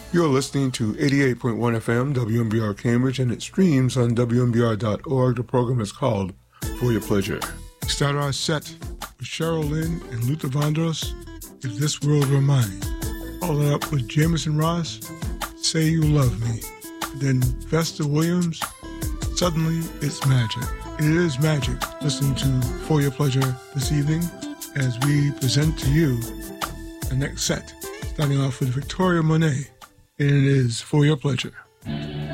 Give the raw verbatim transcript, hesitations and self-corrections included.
You're listening to eighty-eight point one F M, W M B R Cambridge, and it streams on W M B R dot org. The program is called For Your Pleasure. We start our set with Cheryl Lynn and Luther Vandross, If This World Were Mine. Follow it up with Jameson Ross, Say You Love Me. And then Vesta Williams, Suddenly It's Magic. It is magic listening to For Your Pleasure this evening as we present to you the next set, starting off with Victoria Monet. And it is For Your Pleasure.